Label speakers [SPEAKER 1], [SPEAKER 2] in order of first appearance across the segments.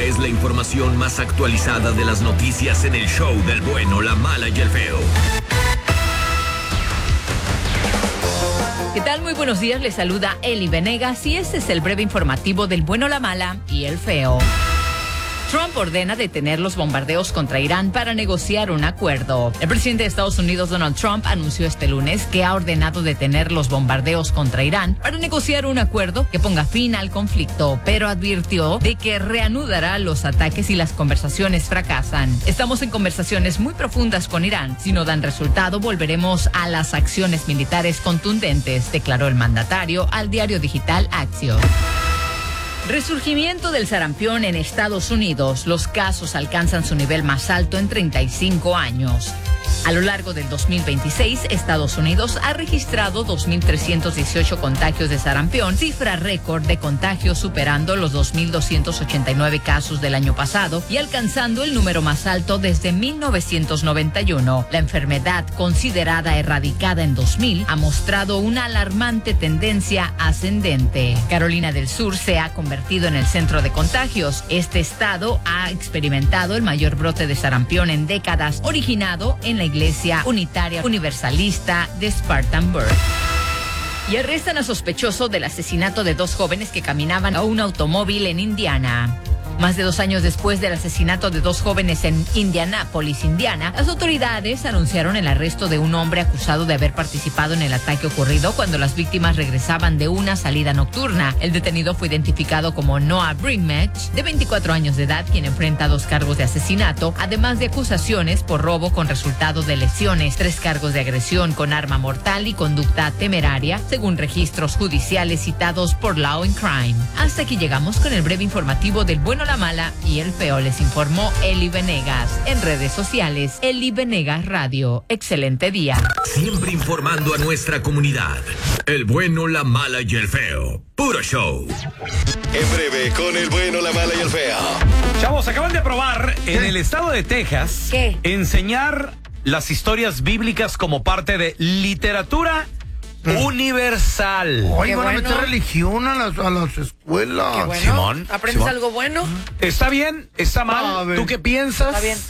[SPEAKER 1] es la información más actualizada de las noticias en el show del bueno, la mala y el feo.
[SPEAKER 2] ¿Qué tal? Muy buenos días, les saluda Eli Venegas y este es el breve informativo del bueno, la mala y el feo. Trump ordena detener los bombardeos contra Irán para negociar un acuerdo. El presidente de Estados Unidos, Donald Trump, anunció este lunes que ha ordenado detener los bombardeos contra Irán para negociar un acuerdo que ponga fin al conflicto, pero advirtió de que reanudará los ataques si las conversaciones fracasan. Estamos en conversaciones muy profundas con Irán. Si no dan resultado, volveremos a las acciones militares contundentes, declaró el mandatario al diario digital Axios. Resurgimiento del sarampión en Estados Unidos. Los casos alcanzan su nivel más alto en 35 años. A lo largo del 2026, Estados Unidos ha registrado 2.318 contagios de sarampión, cifra récord de contagios superando los 2.289 casos del año pasado y alcanzando el número más alto desde 1991. La enfermedad, considerada erradicada en 2000, ha mostrado una alarmante tendencia ascendente. Carolina del Sur se ha convertido en el centro de contagios. Este estado ha experimentado el mayor brote de sarampión en décadas, originado en la Iglesia Unitaria Universalista de Spartanburg. Y arrestan a sospechoso del asesinato de 2 jóvenes que caminaban a un automóvil en Indiana. Más de 2 años después del asesinato de 2 jóvenes en Indianápolis, Indiana, las autoridades anunciaron el arresto de un hombre acusado de haber participado en el ataque ocurrido cuando las víctimas regresaban de una salida nocturna. El detenido fue identificado como Noah Brimage, de 24 años de edad, quien enfrenta 2 cargos de asesinato, además de acusaciones por robo con resultado de lesiones, 3 cargos de agresión con arma mortal y conducta temeraria, según registros judiciales citados por Law and Crime. Hasta aquí llegamos con el breve informativo del bueno, la mala y el feo. Les informó Eli Venegas. En redes sociales, Eli Venegas Radio. Excelente día.
[SPEAKER 1] Siempre informando a nuestra comunidad. El bueno, la mala y el feo. Puro show.
[SPEAKER 3] En breve, con el bueno, la mala y el feo.
[SPEAKER 4] Chavos, acaban de aprobar en el estado de Texas enseñar las historias bíblicas como parte de literatura universal.
[SPEAKER 5] Oye, van a meter religión a las escuelas.
[SPEAKER 6] Qué bueno.
[SPEAKER 4] Simón,
[SPEAKER 6] ¿Aprendes
[SPEAKER 4] Simón.
[SPEAKER 6] algo bueno?
[SPEAKER 4] ¿Está bien? ¿Está mal? ¿Tú qué piensas?
[SPEAKER 6] Está bien.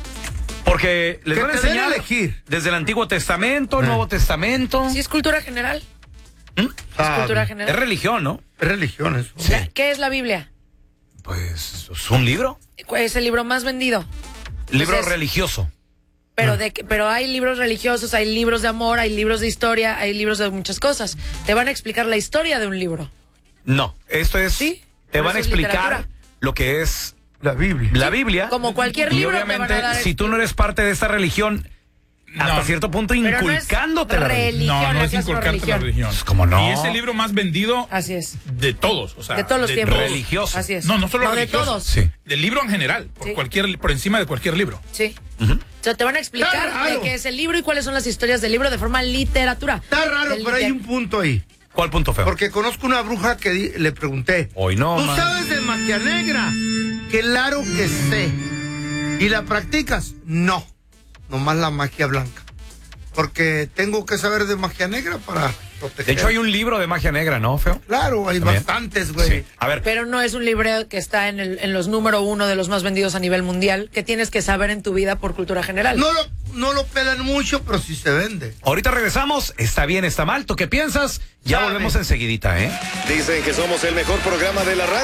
[SPEAKER 4] Porque les
[SPEAKER 5] Que
[SPEAKER 4] van a
[SPEAKER 5] te den a
[SPEAKER 4] enseñar
[SPEAKER 5] elegir.
[SPEAKER 4] desde el Antiguo Testamento, Nuevo Testamento.
[SPEAKER 6] Sí, es cultura general. Es cultura
[SPEAKER 4] Es
[SPEAKER 6] general.
[SPEAKER 4] religión, ¿no?
[SPEAKER 5] Es religión eso.
[SPEAKER 4] Sí.
[SPEAKER 6] ¿Qué es la Biblia?
[SPEAKER 4] Pues es un libro.
[SPEAKER 6] Es el libro más vendido.
[SPEAKER 4] Libro
[SPEAKER 6] Entonces,
[SPEAKER 4] religioso.
[SPEAKER 6] Pero hay libros religiosos, hay libros de amor, hay libros de historia, hay libros de muchas cosas. Te van a explicar la historia de un libro.
[SPEAKER 4] No, esto es...
[SPEAKER 6] Sí,
[SPEAKER 4] te
[SPEAKER 6] pero
[SPEAKER 4] van a
[SPEAKER 6] eso es
[SPEAKER 4] explicar
[SPEAKER 6] literatura.
[SPEAKER 4] lo que es
[SPEAKER 5] La Biblia.
[SPEAKER 4] la Biblia.
[SPEAKER 6] Como cualquier
[SPEAKER 4] y
[SPEAKER 6] libro te
[SPEAKER 4] obviamente,
[SPEAKER 6] van a dar
[SPEAKER 4] si tú no eres parte de esta religión, hasta cierto punto
[SPEAKER 6] Pero no es
[SPEAKER 4] inculcándote la religión.
[SPEAKER 6] religión.
[SPEAKER 7] No es
[SPEAKER 6] es
[SPEAKER 7] inculcarte la
[SPEAKER 6] religión.
[SPEAKER 7] religión.
[SPEAKER 4] Pues, ¿cómo no?
[SPEAKER 7] Y es el libro más vendido
[SPEAKER 6] Así es.
[SPEAKER 7] de todos, o sea,
[SPEAKER 6] De todos los tiempos.
[SPEAKER 4] religioso.
[SPEAKER 6] Así es.
[SPEAKER 7] No solo
[SPEAKER 6] de
[SPEAKER 7] religioso.
[SPEAKER 6] todos.
[SPEAKER 4] Sí.
[SPEAKER 7] Del libro en general,
[SPEAKER 6] Sí.
[SPEAKER 7] por encima de cualquier libro.
[SPEAKER 6] Sí. O sea, te van a explicar
[SPEAKER 5] Está
[SPEAKER 6] de
[SPEAKER 5] raro.
[SPEAKER 6] qué es el libro y cuáles son las historias del libro de forma literatura.
[SPEAKER 5] Está raro, pero hay un punto ahí.
[SPEAKER 4] ¿Cuál punto feo?
[SPEAKER 5] Porque conozco una bruja que le pregunté.
[SPEAKER 4] Hoy no,
[SPEAKER 5] ¿Tú
[SPEAKER 4] man.
[SPEAKER 5] sabes de magia negra? Claro que sé. ¿Y la practicas? No. Nomás la magia blanca. Porque tengo que saber de magia negra para proteger.
[SPEAKER 4] De hecho, hay un libro de magia negra, ¿no, feo?
[SPEAKER 5] Claro, hay
[SPEAKER 4] También.
[SPEAKER 5] bastantes, güey.
[SPEAKER 4] Sí. A ver,
[SPEAKER 6] Pero no es un libro que está en los número 1 de los más vendidos a nivel mundial, que tienes que saber en tu vida por cultura general.
[SPEAKER 5] No lo pelan mucho, pero sí se vende.
[SPEAKER 4] ahorita regresamos. ¿Está bien, está mal? ¿Tú qué piensas? Ya
[SPEAKER 5] Sabe.
[SPEAKER 4] volvemos enseguidita, ¿eh?
[SPEAKER 3] Dicen que somos el mejor programa de la radio.